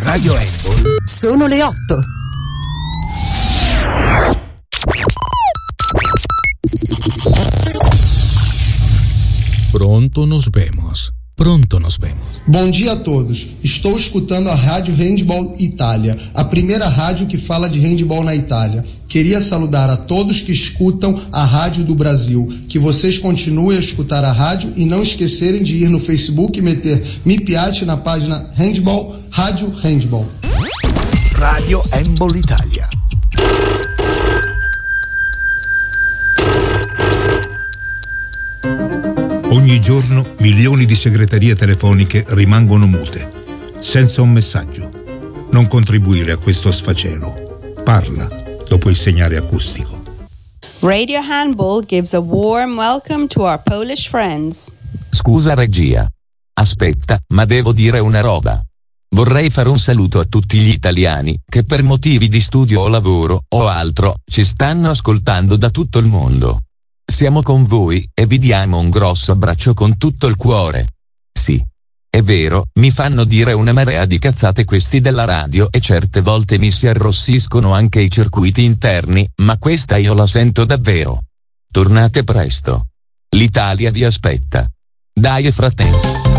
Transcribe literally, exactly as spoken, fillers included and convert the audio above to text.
Radio Handball. Sono le otto. Pronto nos vemos. Pronto nos vemos. Bom dia a todos. Estou escutando a Rádio Handball Itália, a primeira rádio que fala de handball na Itália. Queria saludar a todos que escutam a rádio do Brasil. Que vocês continuem a escutar a rádio e não esquecerem de ir no Facebook e meter Mi Piace na página Handball, Rádio Handball. Radio Handball Italia. Ogni giorno milioni di segreterie telefoniche rimangono mute, senza un messaggio. Non contribuire a questo sfacelo. Parla dopo il segnale acustico. Radio Handball gives a warm welcome to our Polish friends. Scusa regia. Aspetta, ma devo dire una roba. Vorrei fare un saluto a tutti gli italiani che per motivi di studio o lavoro o altro ci stanno ascoltando da tutto il mondo. Siamo con voi e vi diamo un grosso abbraccio con tutto il cuore. Sì, è vero, mi fanno dire una marea di cazzate questi della radio e certe volte mi si arrossiscono anche i circuiti interni, ma questa io la sento davvero. Tornate presto. L'Italia vi aspetta. Dai fratelli.